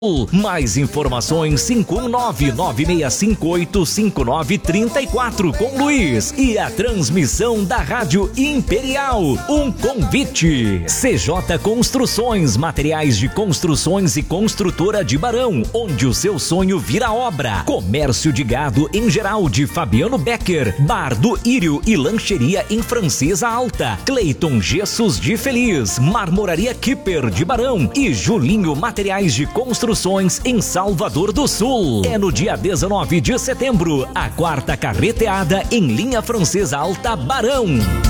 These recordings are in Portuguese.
Mais informações 51996585934 com Luiz e a transmissão da Rádio Imperial. Um convite. CJ Construções, materiais de construções e construtora de Barão, onde o seu sonho vira obra. Comércio de gado em geral de Fabiano Becker, Bar do Írio e lancheria em Francesa Alta. Cleiton Gessos de Feliz, Marmoraria Kipper de Barão e Julinho Materiais de Construções em Salvador do Sul. É no dia 19 de setembro, a quarta carreteada em linha Francesa Alta Barão.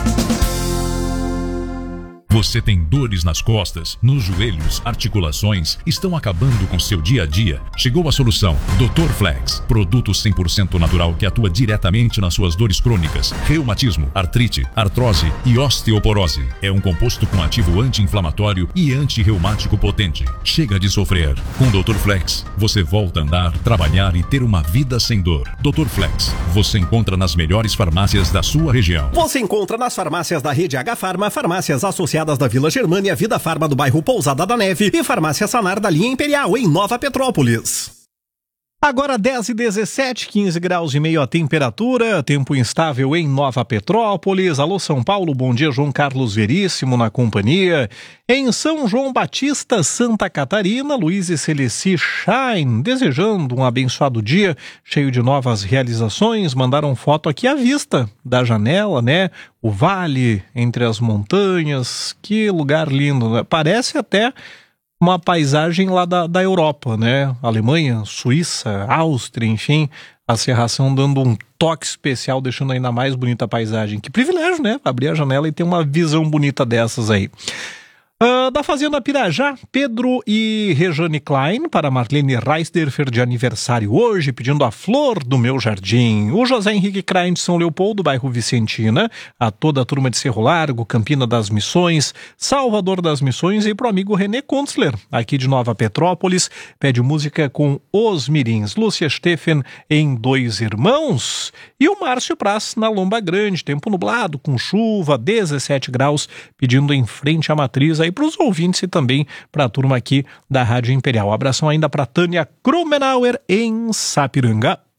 Você tem dores nas costas, nos joelhos, articulações, estão acabando com seu dia a dia? Chegou a solução. Dr. Flex, produto 100% natural que atua diretamente nas suas dores crônicas, reumatismo, artrite, artrose e osteoporose. É um composto com ativo anti-inflamatório e anti-reumático potente. Chega de sofrer. Com Dr. Flex, você volta a andar, trabalhar e ter uma vida sem dor. Dr. Flex, você encontra nas melhores farmácias da sua região. Você encontra nas farmácias da rede H-Farma, farmácias associadas da Vila Germânia, Vida Farma do bairro Pousada da Neve e Farmácia Sanar da linha Imperial em Nova Petrópolis. Agora 10h17, 15 graus e meio a temperatura, tempo instável em Nova Petrópolis. Alô São Paulo, bom dia, João Carlos Veríssimo na companhia. Em São João Batista, Santa Catarina, Luiz e Celeci Shine, desejando um abençoado dia, cheio de novas realizações. Mandaram foto aqui à vista da janela, né? O vale entre as montanhas, que lugar lindo, né? Parece até uma paisagem lá da Europa, né? Alemanha, Suíça, Áustria, enfim, a cerração dando um toque especial, deixando ainda mais bonita a paisagem. Que privilégio, né? Abrir a janela e ter uma visão bonita dessas aí. Da Fazenda Pirajá, Pedro e Rejane Klein, para Marlene Reisderfer de aniversário hoje, pedindo a flor do meu jardim. O José Henrique Klein de São Leopoldo, bairro Vicentina, a toda a turma de Cerro Largo, Campina das Missões, Salvador das Missões e pro amigo René Kunzler, aqui de Nova Petrópolis, pede música com Os Mirins. Lúcia Steffen em Dois Irmãos e o Márcio Praz na Lomba Grande, tempo nublado, com chuva, 17 graus, pedindo em frente à matriz aí para os ouvintes e também para a turma aqui da Rádio Imperial. Um abração ainda para Tânia Krumenauer em Sapiranga.